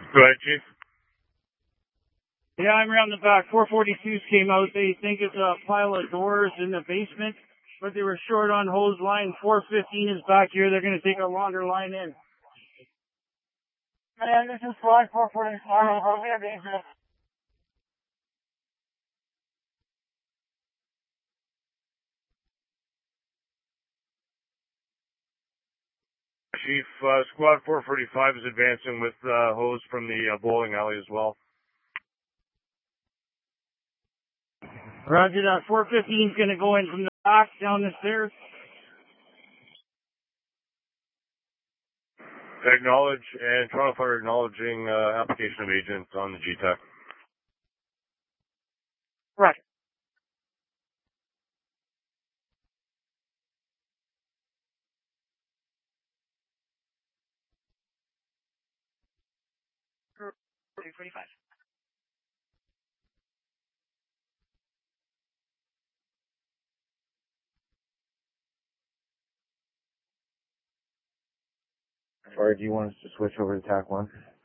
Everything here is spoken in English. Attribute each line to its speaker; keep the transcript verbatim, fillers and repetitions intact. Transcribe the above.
Speaker 1: Go ahead, Chief.
Speaker 2: Yeah, I'm around the back. four forty-twos came out. They think it's a pile of doors in the basement, but they were short on hose line. four fifteen is back here. They're going to take a longer line in. Man, this is squad four forty-five. Over here, basement.
Speaker 1: Chief, uh, Squad four forty-five is advancing with uh, hose from the uh, bowling alley as well.
Speaker 2: Roger that. four fifteen is going to go in from the back down the stairs.
Speaker 1: Acknowledge, and Toronto Fire acknowledging uh, application of agent on the G TAC.
Speaker 2: Right. three forty-five.
Speaker 3: Or do you want us to switch over to T A C one?